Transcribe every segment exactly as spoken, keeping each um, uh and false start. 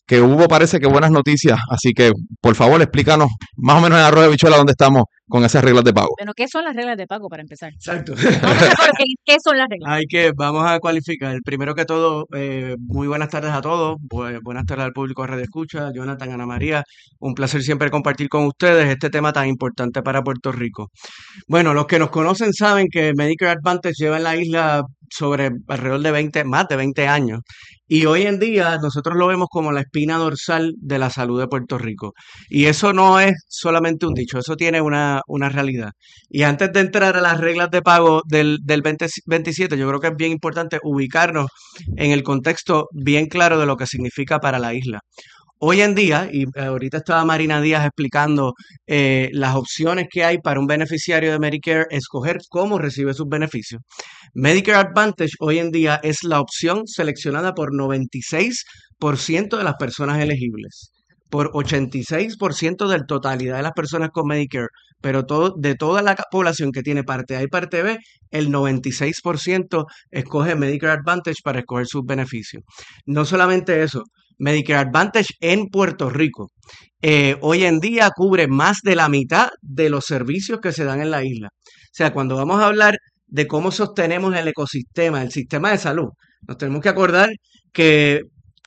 que hubo parece que buenas noticias, así que por favor explícanos más o menos en arroz de habichuela dónde estamos con esas reglas de pago. Bueno, ¿qué son las reglas de pago para empezar? Exacto. Vamos a empezar por qué, qué son las reglas. Hay que, vamos a cualificar. Primero que todo, eh, muy buenas tardes a todos. Bu- buenas tardes al público de Radio Escucha, Jonathan, Ana María. Un placer siempre compartir con ustedes este tema tan importante para Puerto Rico. Bueno, los que nos conocen saben que Medicare Advantage lleva en la isla sobre alrededor de veinte, más de veinte años. Y hoy en día nosotros lo vemos como la espina dorsal de la salud de Puerto Rico. Y eso no es solamente un dicho, eso tiene una, una realidad. Y antes de entrar a las reglas de pago del, del veinte veintisiete, yo creo que es bien importante ubicarnos en el contexto bien claro de lo que significa para la isla. Hoy en día, y eh, ahorita estaba Marina Díaz explicando eh, las opciones que hay para un beneficiario de Medicare escoger cómo recibe sus beneficios. Medicare Advantage hoy en día es la opción seleccionada por noventa y seis por ciento de las personas elegibles, por ochenta y seis por ciento de la totalidad de las personas con Medicare, pero todo, de toda la ca- población que tiene parte A y parte B, el noventa y seis por ciento escoge Medicare Advantage para escoger sus beneficios. No solamente eso, Medicare Advantage en Puerto Rico eh, hoy en día cubre más de la mitad de los servicios que se dan en la isla. O sea, cuando vamos a hablar de cómo sostenemos el ecosistema, el sistema de salud, nos tenemos que acordar que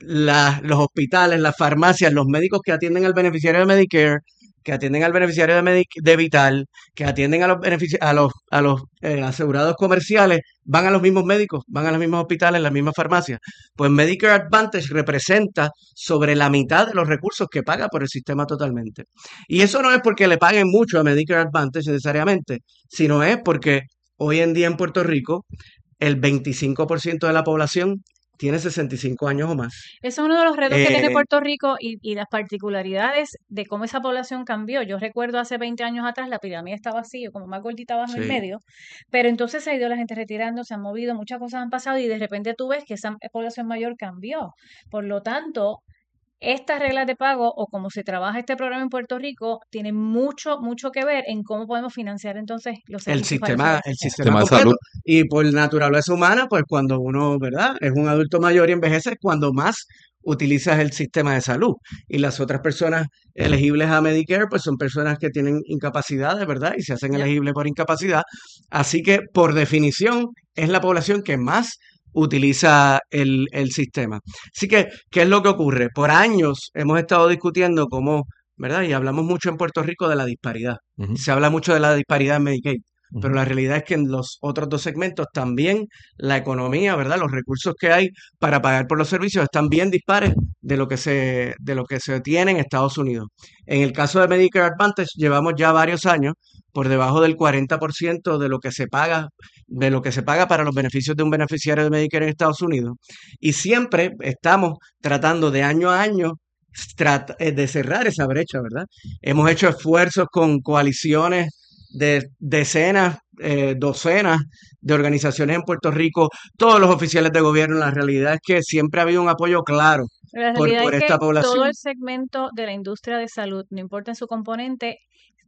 la- los hospitales, las farmacias, los médicos que atienden al beneficiario de Medicare, que atienden al beneficiario de, Medic- de Vital, que atienden a los, benefici- a los, a los eh, asegurados comerciales, van a los mismos médicos, van a los mismos hospitales, las mismas farmacias. Pues Medicare Advantage representa sobre la mitad de los recursos que paga por el sistema totalmente. Y eso no es porque le paguen mucho a Medicare Advantage necesariamente, sino es porque hoy en día en Puerto Rico el veinticinco por ciento de la población tiene sesenta y cinco años o más. Eso es uno de los retos que tiene Eh, Puerto Rico y, y las particularidades de cómo esa población cambió. Yo recuerdo hace veinte años atrás la pirámide estaba así, o como más gordita abajo en el sí. medio, pero entonces se ha ido la gente retirando, se han movido, muchas cosas han pasado y de repente tú ves que esa población mayor cambió. Por lo tanto, estas reglas de pago o cómo se trabaja este programa en Puerto Rico tiene mucho, mucho que ver en cómo podemos financiar entonces los El servicios para esos sistema, el beneficiarios. sistema Sistema de completo. salud. Y por naturaleza humana, pues cuando uno, ¿verdad? Es un adulto mayor y envejece, es cuando más utilizas el sistema de salud. Y las otras personas elegibles a Medicare, pues son personas que tienen incapacidades, ¿verdad? Y se hacen Ya. elegibles por incapacidad. Así que, por definición, es la población que más utiliza el, el sistema. Así que, ¿qué es lo que ocurre? Por años hemos estado discutiendo cómo, ¿verdad? Y hablamos mucho en Puerto Rico de la disparidad. Ujú, Se habla mucho de la disparidad en Medicaid, pero ujú. la realidad es que en los otros dos segmentos también la economía, ¿verdad? Los recursos que hay para pagar por los servicios están bien dispares de lo que se, de lo que se tiene en Estados Unidos. En el caso de Medicare Advantage, llevamos ya varios años por debajo del cuarenta por ciento de lo que se paga, de lo que se paga para los beneficios de un beneficiario de Medicare en Estados Unidos. Y siempre estamos tratando de año a año trata- eh, de cerrar esa brecha, ¿verdad? Hemos hecho esfuerzos con coaliciones de decenas, eh, docenas de organizaciones en Puerto Rico, todos los oficiales de gobierno. La realidad es que siempre ha habido un apoyo claro La por, realidad por es que esta todo el población. segmento de la industria de salud, no importa en su componente,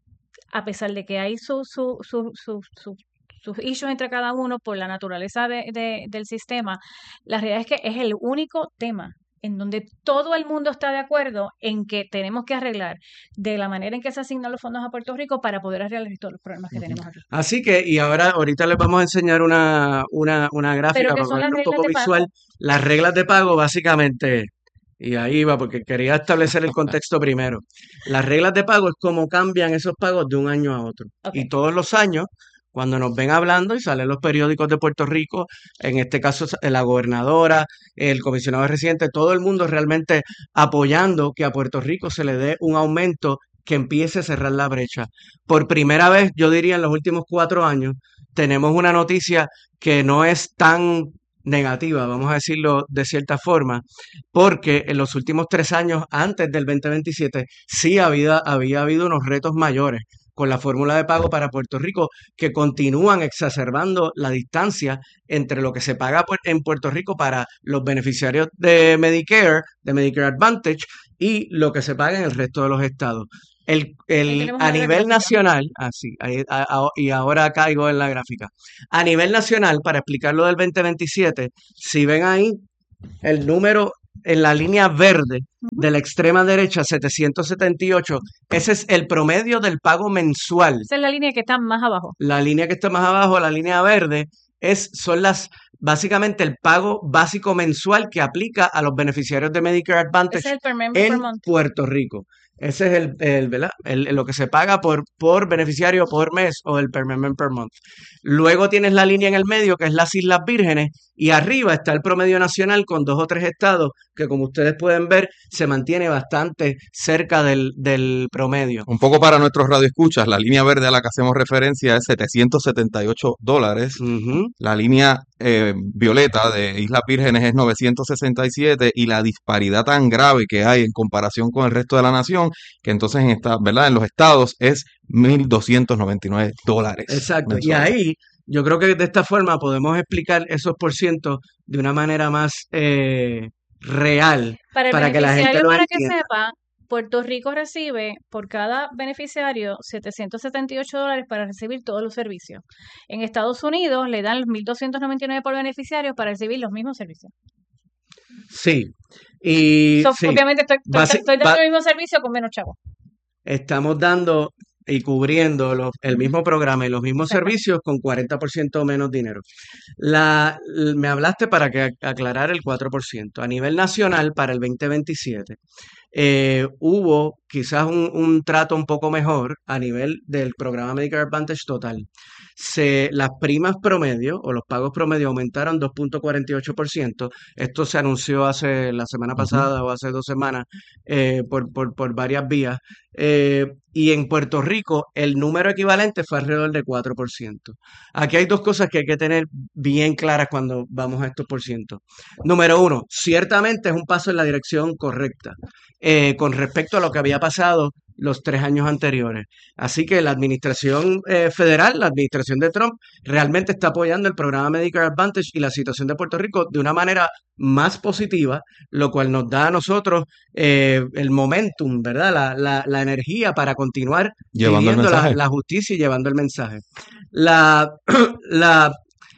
a pesar de que hay su, su, su, su- su- sus issues entre cada uno por la naturaleza de- de- del sistema, la realidad es que es el único tema en donde todo el mundo está de acuerdo en que tenemos que arreglar de la manera en que se asignan los fondos a Puerto Rico para poder arreglar todos los problemas que Ujú. tenemos aquí. Así que, y ahora, ahorita les vamos a enseñar una, una, una Pero gráfica ¿qué para son las ponerlo un reglas poco de visual. pago? Las reglas de pago, básicamente, y ahí va, porque quería establecer el contexto primero. Las reglas de pago es cómo cambian esos pagos de un año a otro. Ok. Y todos los años, cuando nos ven hablando y salen los periódicos de Puerto Rico, en este caso sa- la gobernadora, el comisionado de residente, todo el mundo realmente apoyando que a Puerto Rico se le dé un aumento que empiece a cerrar la brecha. Por primera vez, yo diría en los últimos cuatro años, tenemos una noticia que no es tan negativa, vamos a decirlo de cierta forma, porque en los últimos tres años antes del dos mil veintisiete sí había, había habido unos retos mayores con la fórmula de pago para Puerto Rico que continúan exacerbando la distancia entre lo que se paga pu- en Puerto Rico para los beneficiarios de Medicare, de Medicare Advantage, y lo que se paga en el resto de los estados. El, Ahí el, tenemos a una nivel gráfica. nacional, así, ahí, a- a- y ahora caigo en la gráfica. A nivel nacional, para explicar lo del dos mil veintisiete, si ven ahí, el número en la línea verde Ujú. de la extrema derecha, setecientos setenta y ocho, ese es el promedio del pago mensual. Esa es la línea que está más abajo. La línea que está más abajo, la línea verde, es, son las, básicamente el pago básico mensual que aplica a los beneficiarios de Medicare Ese Advantage es el per member per en month. Puerto Rico. Ese es el, el, ¿verdad? El- lo que se paga por, por beneficiario por mes o el per member per month. Luego tienes la línea en el medio, que es las Islas Vírgenes, y arriba está el promedio nacional con dos o tres estados que, como ustedes pueden ver, se mantiene bastante cerca del, del promedio. Un poco para nuestros radioescuchas, la línea verde a la que hacemos referencia es setecientos setenta y ocho dólares. Ujú. La línea eh, violeta de Islas Vírgenes es novecientos sesenta y siete y la disparidad tan grave que hay en comparación con el resto de la nación, que entonces en esta, ¿verdad? En los estados es mil doscientos noventa y nueve dólares Exacto. Y mensuales. ahí yo creo que de esta forma podemos explicar esos porcientos de una manera más eh, real Para el para que la gente beneficiario, lo para que entienda. sepa, Puerto Rico recibe por cada beneficiario setecientos setenta y ocho dólares para recibir todos los servicios. En Estados Unidos le dan los mil doscientos noventa y nueve por beneficiario para recibir los mismos servicios. Sí. Y So, sí, obviamente estoy, estoy, basi- estoy dando ba- el mismo servicio con menos chavos. estamos dando y cubriendo los- el Ujú. mismo programa y los mismos Exactamente. servicios con cuarenta por ciento menos dinero. La, l- me hablaste para que ac- aclarar el cuatro por ciento. A nivel nacional, para el veinte veintisiete, eh, hubo quizás un, un trato un poco mejor a nivel del programa Medicare Advantage total. Se, las primas promedio o los pagos promedio aumentaron dos punto cuarenta y ocho por ciento. Esto se anunció hace la semana Ujú. pasada o hace dos semanas eh, por, por, por varias vías. Eh, y en Puerto Rico el número equivalente fue alrededor de cuatro por ciento. Aquí hay dos cosas que hay que tener bien claras cuando vamos a estos por ciento. Número uno, ciertamente es un paso en la dirección correcta eh, con respecto a lo que había pasado los tres años anteriores. Así que la administración eh, federal, la administración de Trump, realmente está apoyando el programa Medicare Advantage y la situación de Puerto Rico de una manera más positiva, lo cual nos da a nosotros eh, el momentum, ¿verdad? La, la, la energía para continuar Llevando el pidiendo la, mensaje. la justicia y llevando el mensaje. La, la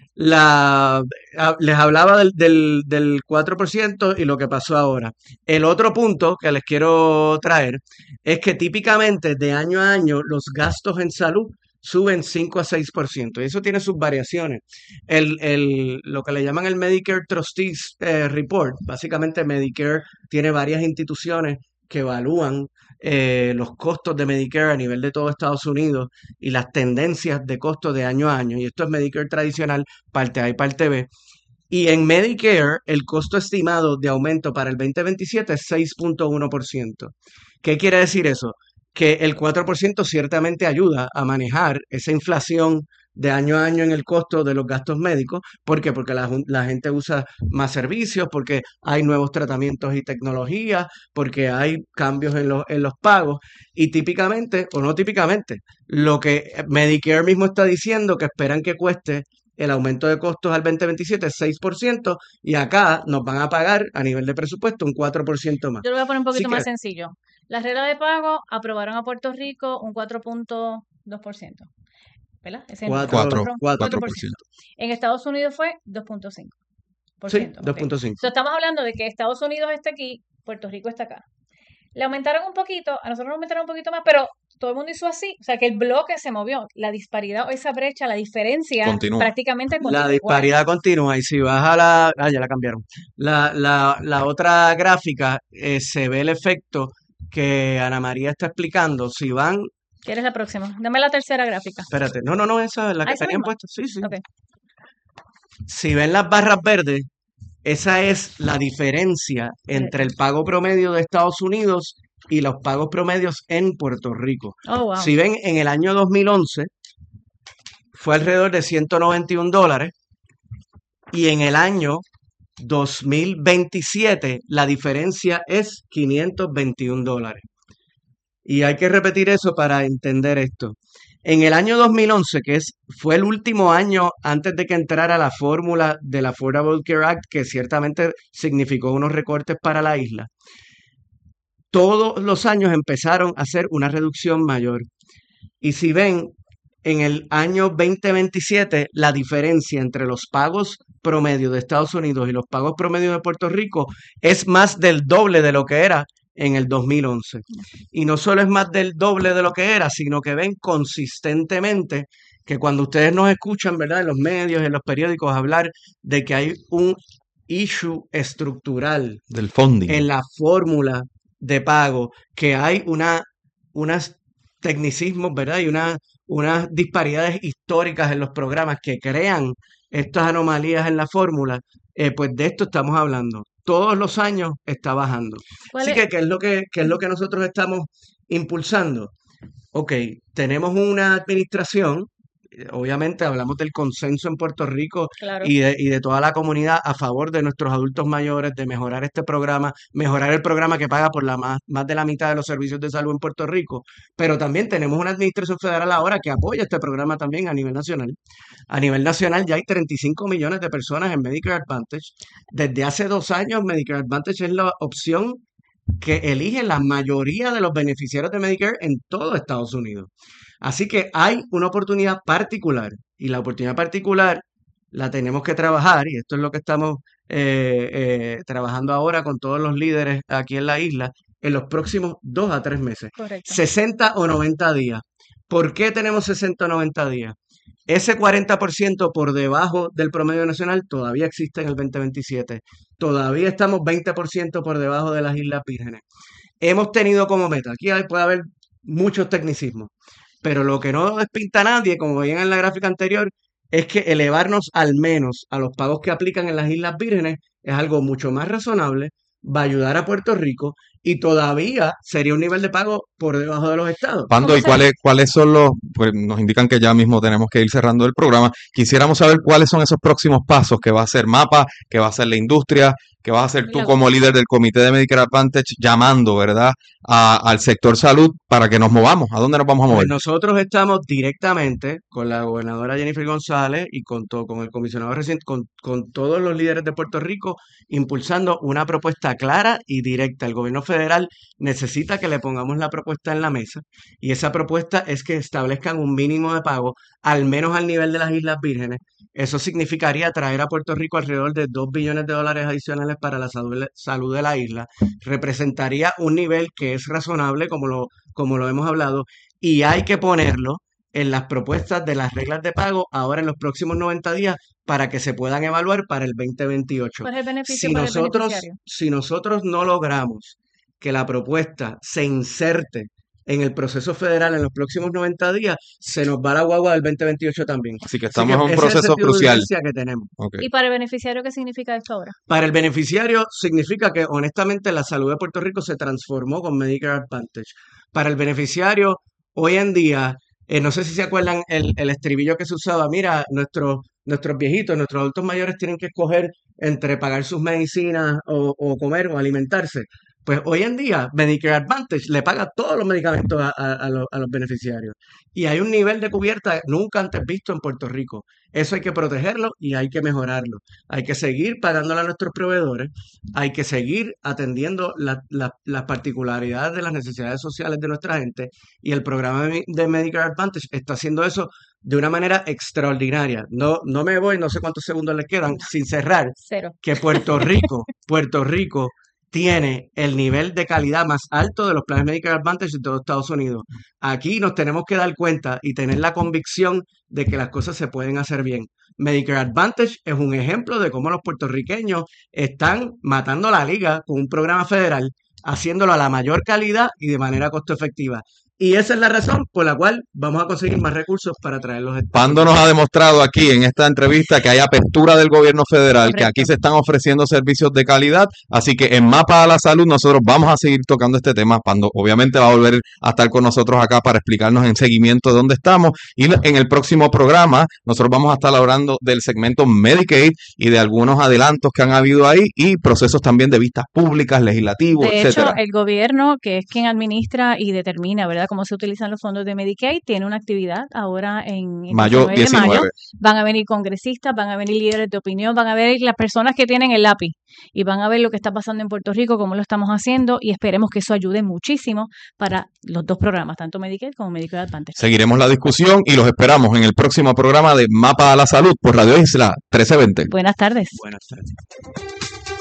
la, ah, les hablaba del, del, del cuatro por ciento y lo que pasó ahora. El otro punto que les quiero traer es que típicamente de año a año los gastos en salud suben cinco a seis por ciento y eso tiene sus variaciones. El, el, lo que le llaman el Medicare Trustees eh, Report, básicamente Medicare tiene varias instituciones que evalúan eh, los costos de Medicare a nivel de todo Estados Unidos y las tendencias de costo de año a año. Y esto es Medicare tradicional, parte A y parte B. Y en Medicare, el costo estimado de aumento para el veinte veintisiete es seis punto uno por ciento. ¿Qué quiere decir eso? Que el cuatro por ciento ciertamente ayuda a manejar esa inflación de año a año en el costo de los gastos médicos. ¿Por qué? Porque la, jun- la gente usa más servicios, porque hay nuevos tratamientos y tecnologías, porque hay cambios en los, en los pagos. Y típicamente, o no típicamente, lo que Medicare mismo está diciendo que esperan que cueste el aumento de costos al veinte veintisiete es seis por ciento y acá nos van a pagar a nivel de presupuesto un cuatro por ciento más. Yo lo voy a poner un Así poquito más que sencillo. La regla de pago aprobaron a Puerto Rico un cuatro punto dos por ciento. ¿Verdad? Ese es el número. cuatro, Cuatro, Cuatro- cuatro. cuatro cuatro por por ciento. ciento. En Estados Unidos fue dos punto cinco por Sí, ciento. dos ok. punto cinco. So, estamos hablando de que Estados Unidos está aquí, Puerto Rico está acá. Le aumentaron un poquito, a nosotros nos aumentaron un poquito más, pero todo el mundo hizo así. O sea, que el bloque se movió. La disparidad o esa brecha, la diferencia Continúa. prácticamente La continúa igual. disparidad continúa y si vas a la... Ah, ya la cambiaron. La, la, la otra gráfica eh, se ve el efecto que Ana María está explicando. Si van... ¿Quieres la próxima? Dame la tercera gráfica. Espérate, no, no, no, esa es la Ah, que esa tenían misma. puesta. Sí, sí. Ok. Si ven las barras verdes, esa es la diferencia entre el pago promedio de Estados Unidos y los pagos promedios en Puerto Rico. Oh, wow. Si ven, en el año dos mil once fue alrededor de ciento noventa y un dólares y en el año dos mil veintisiete la diferencia es quinientos veintiún dólares. Y hay que repetir eso para entender esto. En el año dos mil once, que es, fue el último año antes de que entrara la fórmula del Affordable Care Act, que ciertamente significó unos recortes para la isla, todos los años empezaron a hacer una reducción mayor. Y si ven, en el año veinte veintisiete, la diferencia entre los pagos promedio de Estados Unidos y los pagos promedio de Puerto Rico es más del doble de lo que era en el dos mil once. Y no solo es más del doble de lo que era, sino que ven consistentemente que cuando ustedes nos escuchan, ¿verdad?, en los medios, en los periódicos, hablar de que hay un issue estructural del funding en la fórmula de pago, que hay una, unas tecnicismos, ¿verdad?, y una, unas disparidades históricas en los programas que crean estas anomalías en la fórmula, eh, pues de esto estamos hablando. Todos los años está bajando. Así es? que, ¿qué es lo que, qué es lo que nosotros estamos impulsando? Ok, tenemos una administración, obviamente hablamos del consenso en Puerto Rico Claro. y de, y de toda la comunidad a favor de nuestros adultos mayores, de mejorar este programa, mejorar el programa que paga por la más, más de la mitad de los servicios de salud en Puerto Rico, pero también tenemos una administración federal ahora que apoya este programa también a nivel nacional. A nivel nacional ya hay treinta y cinco millones de personas en Medicare Advantage. Desde hace dos años Medicare Advantage es la opción que elige la mayoría de los beneficiarios de Medicare en todo Estados Unidos. Así que hay una oportunidad particular y la oportunidad particular la tenemos que trabajar y esto es lo que estamos eh, eh, trabajando ahora con todos los líderes aquí en la isla en los próximos dos a tres meses. Correcto. sesenta o noventa días. ¿Por qué tenemos sesenta o noventa días? Ese cuarenta por ciento por debajo del promedio nacional todavía existe en el veinte veintisiete. Todavía estamos veinte por ciento por debajo de las Islas Vírgenes. Hemos tenido como meta, aquí hay, puede haber muchos tecnicismos, pero lo que no despinta a nadie, como veían en la gráfica anterior, es que elevarnos al menos a los pagos que aplican en las Islas Vírgenes es algo mucho más razonable, va a ayudar a Puerto Rico y todavía sería un nivel de pago por debajo de los estados. Pando, ¿y cuáles, cuáles son los, pues nos indican que ya mismo tenemos que ir cerrando el programa? Quisiéramos saber cuáles son esos próximos pasos que va a hacer MAPA, que va a hacer la industria, que vas a hacer tú como líder del Comité de Medicare Advantage, llamando, ¿verdad?, a, al sector salud para que nos movamos. ¿A dónde nos vamos a mover? Pues nosotros estamos directamente con la gobernadora Jennifer González y con, todo, con el comisionado reciente, con, con todos los líderes de Puerto Rico, impulsando una propuesta clara y directa. El gobierno federal necesita que le pongamos la propuesta en la mesa y esa propuesta es que establezcan un mínimo de pago, al menos al nivel de las Islas Vírgenes. Eso significaría traer a Puerto Rico alrededor de dos billones de dólares adicionales para la salud, salud de la isla. Representaría un nivel que es razonable, como lo, como lo hemos hablado, y hay que ponerlo en las propuestas de las reglas de pago ahora en los próximos noventa días para que se puedan evaluar para el veinte veintiocho. ¿Cuál es el beneficio Si para el nosotros, beneficiario? si nosotros no logramos que la propuesta se inserte en el proceso federal en los próximos noventa días, se nos va la guagua del veinte veintiocho también. Así que estamos Así que en un ese es el proceso sentido de crucial. urgencia que tenemos. Okay. ¿Y para el beneficiario qué significa esto ahora? Para el beneficiario significa que honestamente la salud de Puerto Rico se transformó con Medicare Advantage. Para el beneficiario, hoy en día, eh, no sé si se acuerdan el, el estribillo que se usaba, mira, nuestros nuestros viejitos, nuestros adultos mayores tienen que escoger entre pagar sus medicinas o, o comer o alimentarse. Pues hoy en día Medicare Advantage le paga todos los medicamentos a, a, a, los, a los beneficiarios. Y hay un nivel de cubierta nunca antes visto en Puerto Rico. Eso hay que protegerlo y hay que mejorarlo. Hay que seguir pagándole a nuestros proveedores. Hay que seguir atendiendo la, la, las particularidades de las necesidades sociales de nuestra gente. Y el programa de Medicare Advantage está haciendo eso de una manera extraordinaria. No, no me voy, no sé cuántos segundos les quedan, sin cerrar. Cero. Que Puerto Rico, Puerto Rico tiene el nivel de calidad más alto de los planes Medicare Advantage de todo Estados Unidos. Aquí nos tenemos que dar cuenta y tener la convicción de que las cosas se pueden hacer bien. Medicare Advantage es un ejemplo de cómo los puertorriqueños están matando la liga con un programa federal, haciéndolo a la mayor calidad y de manera costo efectiva. Y esa es la razón por la cual vamos a conseguir más recursos para traerlos. Pando nos ha demostrado aquí en esta entrevista que hay apertura del gobierno federal, Correcto. que aquí se están ofreciendo servicios de calidad, así que en Mapa a la Salud nosotros vamos a seguir tocando este tema. Pando obviamente va a volver a estar con nosotros acá para explicarnos en seguimiento de dónde estamos, y en el próximo programa nosotros vamos a estar hablando del segmento Medicaid y de algunos adelantos que han habido ahí y procesos también de vistas públicas, legislativos, De hecho, etcétera. el gobierno, que es quien administra y determina, ¿verdad?, cómo se utilizan los fondos de Medicaid. Tiene una actividad ahora en el Mayo diecinueve de mayo. diecinueve. Van a venir congresistas, van a venir líderes de opinión, van a ver las personas que tienen el lápiz y van a ver lo que está pasando en Puerto Rico, cómo lo estamos haciendo, y esperemos que eso ayude muchísimo para los dos programas, tanto Medicaid como Medicare Advantage. Seguiremos la discusión y los esperamos en el próximo programa de Mapa a la Salud por Radio Isla trece veinte. Buenas tardes. Buenas tardes.